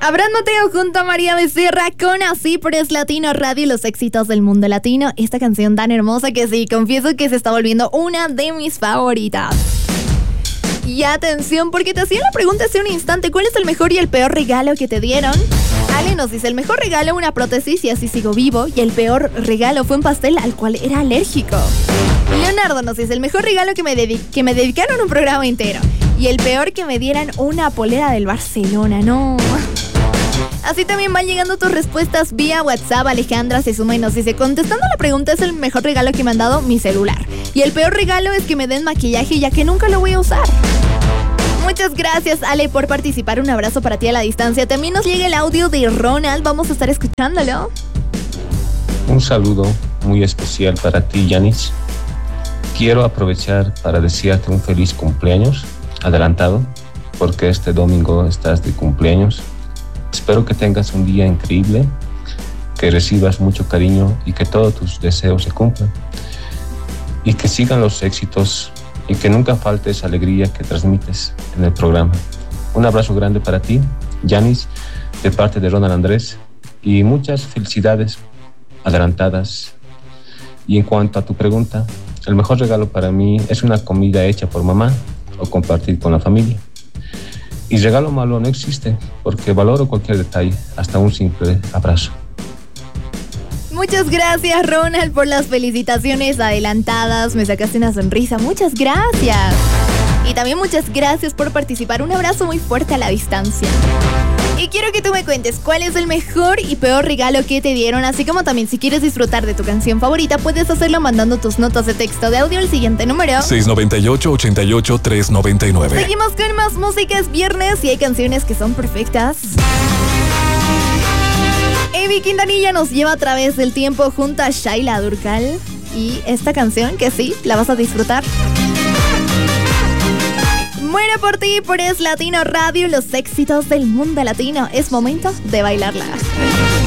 Abraham Mateo junto a María Becerra con Así por Es Latino Radio, los éxitos del mundo latino. Esta canción tan hermosa que sí, confieso que se está volviendo una de mis favoritas. Y atención, porque te hacía la pregunta hace un instante, ¿cuál es el mejor y el peor regalo que te dieron? Ale nos dice, el mejor regalo una prótesis y así sigo vivo, y el peor regalo fue un pastel al cual era alérgico. Leonardo nos dice, el mejor regalo que me dedicaron un programa entero, y el peor que me dieran una polera del Barcelona, no. Así también van llegando tus respuestas vía WhatsApp. Alejandra se suma y nos dice, contestando la pregunta, es el mejor regalo que me han dado mi celular, y el peor regalo es que me den maquillaje ya que nunca lo voy a usar. Muchas gracias, Ale, por participar. Un abrazo para ti a la distancia. También nos llega el audio de Ronald. Vamos a estar escuchándolo. Un saludo muy especial para ti, Yanis. Quiero aprovechar para desearte un feliz cumpleaños adelantado, porque este domingo estás de cumpleaños. Espero que tengas un día increíble, que recibas mucho cariño y que todos tus deseos se cumplan. Y que sigan los éxitos y que nunca falte esa alegría que transmites en el programa. Un abrazo grande para ti, Yanis, de parte de Ronald Andrés, y muchas felicidades adelantadas. Y en cuanto a tu pregunta, el mejor regalo para mí es una comida hecha por mamá o compartir con la familia. Y regalo malo no existe, porque valoro cualquier detalle, hasta un simple abrazo. Muchas gracias, Ronald, por las felicitaciones adelantadas. Me sacaste una sonrisa. Muchas gracias. Y también muchas gracias por participar. Un abrazo muy fuerte a la distancia. Y quiero que tú me cuentes cuál es el mejor y peor regalo que te dieron, así como también si quieres disfrutar de tu canción favorita, puedes hacerlo mandando tus notas de texto de audio al siguiente número: 698-88-399. Seguimos con más música, es viernes y hay canciones que son perfectas. Amy Quintanilla nos lleva a través del tiempo junto a Shaila Durcal, y esta canción que sí, la vas a disfrutar. Muere por ti por Es Latino Radio, los éxitos del mundo latino. Es momento de bailarla.